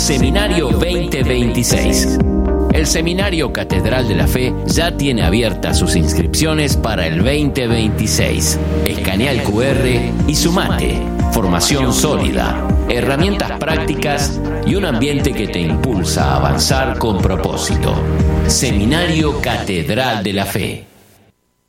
Seminario 2026. El Seminario Catedral de la Fe ya tiene abiertas sus inscripciones para el 2026. Escanea el QR y sumate. Formación sólida, herramientas prácticas y un ambiente que te impulsa a avanzar con propósito. Seminario Catedral de la Fe.